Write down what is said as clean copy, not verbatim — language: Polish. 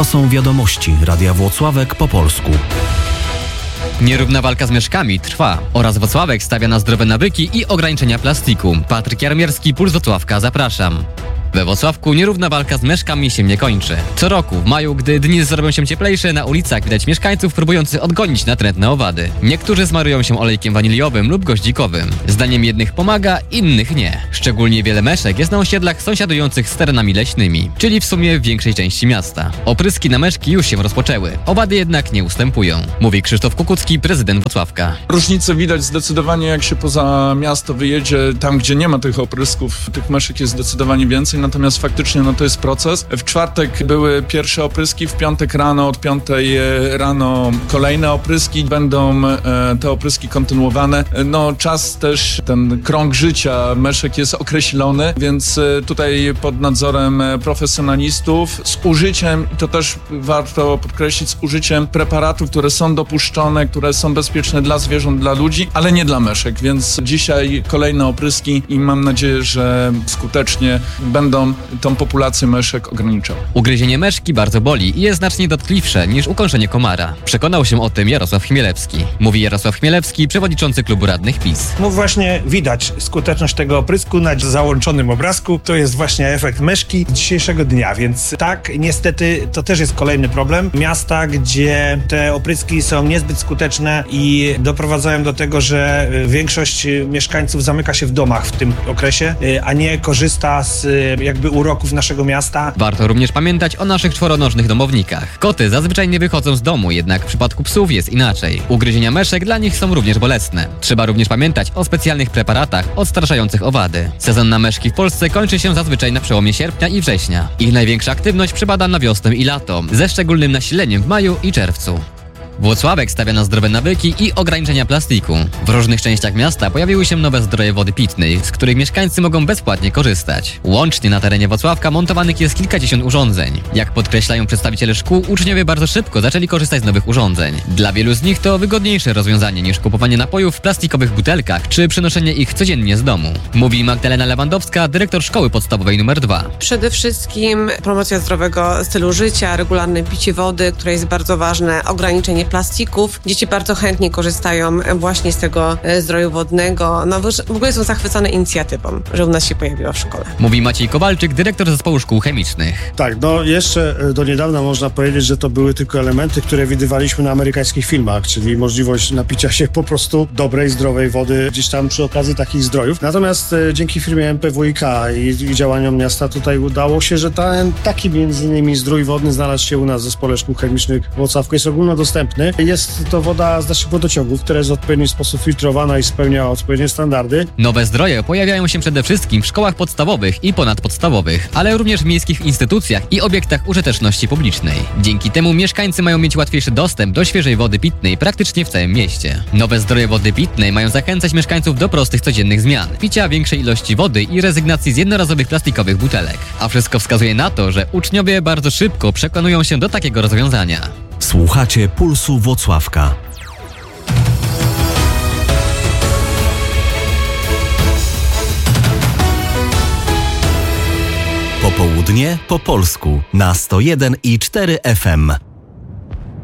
To są wiadomości Radia Włocławek po polsku. Nierówna walka z myszkami trwa oraz Włocławek stawia na zdrowe nawyki i ograniczenia plastiku. Patryk Jarmierski, Puls Włocławka, zapraszam. We Włocławku nierówna walka z myszkami się nie kończy. Co roku w maju, gdy dni zrobią się cieplejsze, na ulicach widać mieszkańców próbujących odgonić natrętne owady. Niektórzy smarują się olejkiem waniliowym lub goździkowym. Zdaniem jednych pomaga, innych nie. Szczególnie wiele myszek jest na osiedlach sąsiadujących z terenami leśnymi, czyli w sumie w większej części miasta. Opryski na myszki już się rozpoczęły. Owady jednak nie ustępują. Mówi Krzysztof Kukucki, prezydent Włocławka. Różnice widać zdecydowanie, jak się poza miasto wyjedzie, tam gdzie nie ma tych oprysków, tych myszek jest zdecydowanie więcej. Natomiast faktycznie to jest proces. W czwartek były pierwsze opryski, w piątek rano, od 5 rano kolejne opryski. Będą te opryski kontynuowane. Czas też, ten krąg życia myszek jest określony, więc tutaj pod nadzorem profesjonalistów z użyciem, i to też warto podkreślić, z użyciem preparatów, które są dopuszczone, które są bezpieczne dla zwierząt, dla ludzi, ale nie dla myszek, więc dzisiaj kolejne opryski i mam nadzieję, że skutecznie będą tą populację myszek ograniczał. Ugryzienie myszki bardzo boli i jest znacznie dotkliwsze niż ukąszenie komara. Przekonał się o tym Jarosław Chmielewski. Mówi Jarosław Chmielewski, przewodniczący klubu radnych PiS. Właśnie widać skuteczność tego oprysku na załączonym obrazku. To jest właśnie efekt myszki dzisiejszego dnia, więc tak, niestety to też jest kolejny problem. Miasta, gdzie te opryski są niezbyt skuteczne i doprowadzają do tego, że większość mieszkańców zamyka się w domach w tym okresie, a nie korzysta z uroków naszego miasta. Warto również pamiętać o naszych czworonożnych domownikach. Koty zazwyczaj nie wychodzą z domu, jednak w przypadku psów jest inaczej. Ugryzienia myszek dla nich są również bolesne. Trzeba również pamiętać o specjalnych preparatach odstraszających owady. Sezon na myszki w Polsce kończy się zazwyczaj na przełomie sierpnia i września. Ich największa aktywność przypada na wiosnę i lato, ze szczególnym nasileniem w maju i czerwcu. Włocławek stawia na zdrowe nawyki i ograniczenia plastiku. W różnych częściach miasta pojawiły się nowe zdroje wody pitnej, z których mieszkańcy mogą bezpłatnie korzystać. Łącznie na terenie Włocławka montowanych jest kilkadziesiąt urządzeń. Jak podkreślają przedstawiciele szkół, uczniowie bardzo szybko zaczęli korzystać z nowych urządzeń. Dla wielu z nich to wygodniejsze rozwiązanie niż kupowanie napojów w plastikowych butelkach czy przenoszenie ich codziennie z domu. Mówi Magdalena Lewandowska, dyrektor szkoły podstawowej nr 2. Przede wszystkim promocja zdrowego stylu życia, regularne picie wody, które jest bardzo ważne, ograniczenie plastików. Dzieci bardzo chętnie korzystają właśnie z tego zdroju wodnego. W ogóle są zachwycone inicjatywą, że u nas się pojawiła w szkole. Mówi Maciej Kowalczyk, dyrektor zespołu szkół chemicznych. Tak, jeszcze do niedawna można powiedzieć, że to były tylko elementy, które widywaliśmy na amerykańskich filmach, czyli możliwość napicia się po prostu dobrej, zdrowej wody gdzieś tam przy okazji takich zdrojów. Natomiast dzięki firmie MPWiK i działaniom miasta tutaj udało się, że taki między innymi zdrój wodny znalazł się u nas w zespole szkół chemicznych w Włocławku. Jest ogólnodostępny. Jest to woda z naszych wodociągów, która jest w odpowiedni sposób filtrowana i spełnia odpowiednie standardy. Nowe zdroje pojawiają się przede wszystkim w szkołach podstawowych i ponadpodstawowych, ale również w miejskich instytucjach i obiektach użyteczności publicznej. Dzięki temu mieszkańcy mają mieć łatwiejszy dostęp do świeżej wody pitnej praktycznie w całym mieście. Nowe zdroje wody pitnej mają zachęcać mieszkańców do prostych, codziennych zmian, picia większej ilości wody i rezygnacji z jednorazowych plastikowych butelek. A wszystko wskazuje na to, że uczniowie bardzo szybko przekonują się do takiego rozwiązania. Słuchacie Pulsu Włocławka. Popołudnie po polsku na 101,4 FM.